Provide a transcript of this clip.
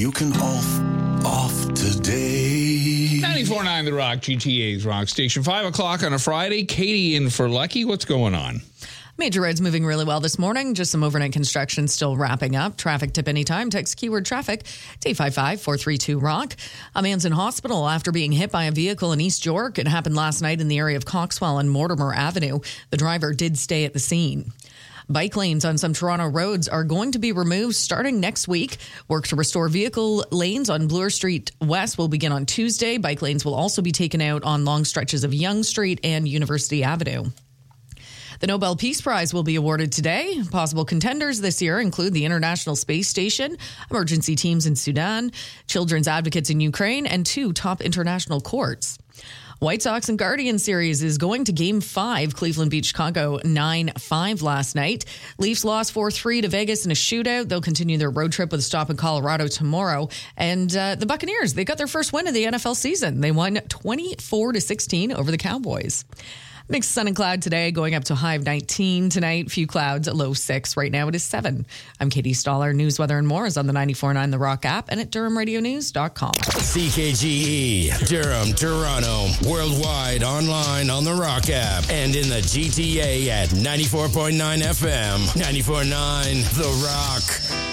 you can off today. 94.9 The Rock, GTA's Rock Station. 5 o'clock on a Friday. Katie in for Lucky. What's going on? Major roads moving really well this morning. Just some overnight construction still wrapping up. Traffic tip anytime. Text keyword traffic to 855-432-ROCK. A man's in hospital after being hit by a vehicle in East York. It happened last night in the area of Coxwell and Mortimer Avenue. The driver did stay at the scene. Bike lanes on some Toronto roads are going to be removed starting next week. Work to restore vehicle lanes on Bloor Street West will begin on Tuesday. Bike lanes will also be taken out on long stretches of Yonge Street and University Avenue. The Nobel Peace Prize will be awarded today. Possible contenders this year include the International Space Station, emergency teams in Sudan, children's advocates in Ukraine, and 2 top international courts. White Sox and Guardians series is going to Game 5. Cleveland beat Chicago 9-5 last night. Leafs lost 4-3 to Vegas in a shootout. They'll continue their road trip with a stop in Colorado tomorrow. And the Buccaneers, they got their first win of the NFL season. They won 24-16 over the Cowboys. Mixed sun and cloud today, going up to a high of 19 tonight. Few clouds, a low 6. Right now it is 7. I'm Katie Stoller. News, weather, and more is on the 94.9 The Rock app and at DurhamRadioNews.com. CKGE, Durham, Toronto, worldwide, online, on the Rock app, and in the GTA at 94.9 FM, 94.9 The Rock.